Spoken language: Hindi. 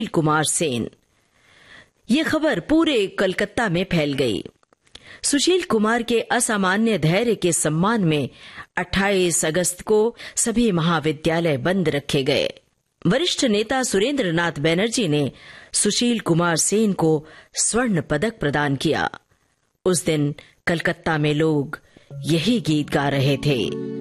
कुमार सेन। ये खबर पूरे कलकत्ता में फैल गई। सुशील कुमार के असामान्य धैर्य के सम्मान में 28 अगस्त को सभी महाविद्यालय बंद रखे गए। वरिष्ठ नेता सुरेंद्र नाथ बनर्जी ने सुशील कुमार सेन को स्वर्ण पदक प्रदान किया। उस दिन कलकत्ता में लोग यही गीत गा रहे थे।